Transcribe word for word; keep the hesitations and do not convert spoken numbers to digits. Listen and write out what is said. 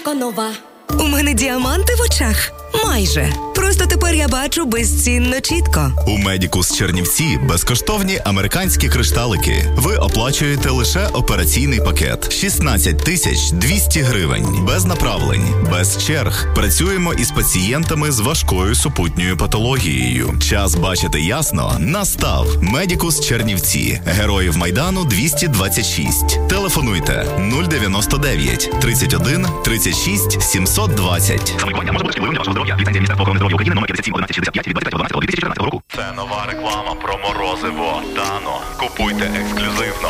Посмішка нова. У мене діаманти в очах. Майже. Просто тепер я бачу безцінно чітко. У Медікус Чернівці безкоштовні американські кришталики. Ви оплачуєте лише операційний пакет. шістнадцять тисяч двісті гривень. Без направлень, без черг. Працюємо із пацієнтами з важкою супутньою патологією. Час бачити ясно настав. Медікус Чернівці. Героїв Майдану двісті двадцять шість. Телефонуйте нуль дев'яносто дев'ять тридцять один тридцять шість сімсот двадцять. Самолікування може бути шкідливим для вашого здоров'я. Ліцензія Міністерства охорони здоров'я України номер п'ятдесят сім одинадцять шістдесят п'ять від двадцять третього дванадцятого дві тисячі чотирнадцятого року. Це нова реклама про морозиво. Дано. Купуйте ексклюзивно.